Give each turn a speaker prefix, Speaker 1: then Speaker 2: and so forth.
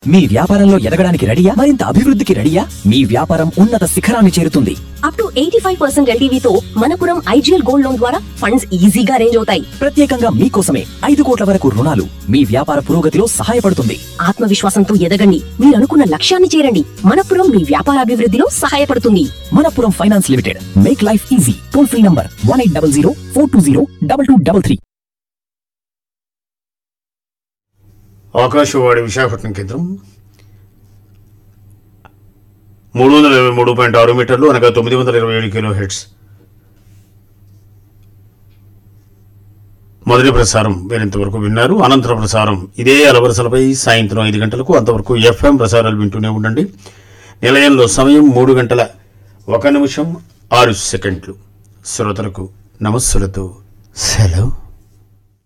Speaker 1: మీ వ్యాపారంలో ఎదగడానికి రెడీయా? మరింత అభివృద్ధికి రెడీయా? మీ వ్యాపారం ఉన్నత శిఖరాన్ని చేరుతుంది.
Speaker 2: Up to 85% LTVతో Manappuram IGL gold loan ద్వారా ఫండ్స్ ఈజీగా అరేంజ్ అవుతాయి.
Speaker 1: ప్రత్యేకంగా మీకోసమే 5 కోట్ల వరకు రుణాలు మీ వ్యాపార పురోగతిలో సహాయపడుతుంది.
Speaker 2: ఆత్మవిశ్వాసంతో ఎదగండి, మీరు అనుకున్న లక్ష్యాన్ని చేరండి. మనపురం మీ వ్యాపారాభివృద్ధిలో సహాయపడుతుంది.
Speaker 1: Manappuram finance limited, make life easy. Toll free number 1800 420 2233.
Speaker 3: Akashvani Visakhapatnam కేంద్రం 323.6 మీటర్లు అనగా 927 కిలో హెర్ట్జ్. మొదటి ప్రసారం వీరింతవరకు విన్నారు. అనంతర ప్రసారం ఇదే అలవరసలపై సాయంత్రం 5 గంటలకు. అంతవరకు FM ప్రసారాలు వింటూనే ఉండండి. నిలయంలో సమయం 3:01 నిమిషం 6 సెకండ్లు. శ్రోతలకు నమస్సులతో సెలవు.